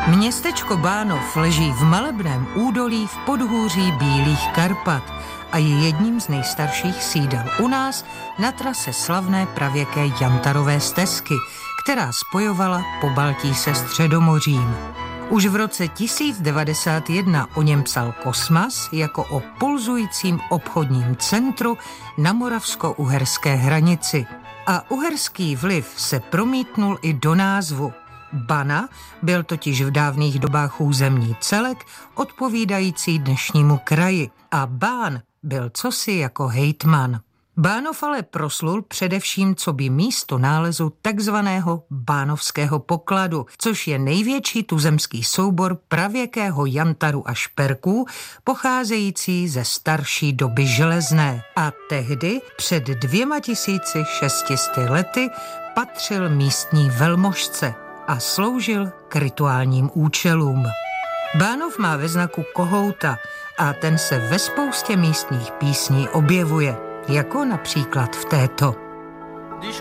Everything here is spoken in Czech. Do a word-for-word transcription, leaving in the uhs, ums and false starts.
Městečko Bánov leží v malebném údolí v podhůří Bílých Karpat a je jedním z nejstarších sídel u nás na trase slavné pravěké Jantarové stezky, která spojovala Pobaltí se Středomořím. Už v roce tisíc devadesát jedna o něm psal Kosmas jako o pulzujícím obchodním centru na moravsko-uherské hranici. A uherský vliv se promítnul i do názvu. Bana byl totiž v dávných dobách územní celek odpovídající dnešnímu kraji a Bán byl cosi jako hejtman. Bánov ale proslul především coby místo nálezu takzvaného Bánovského pokladu, což je největší tuzemský soubor pravěkého jantaru a šperků, pocházející ze starší doby železné. A tehdy, před dvěma tisíci šestisty lety, patřil místní velmožce a sloužil k rituálním účelům. Bánov má ve znaku kohouta a ten se ve spoustě místních písní objevuje, jako například v této.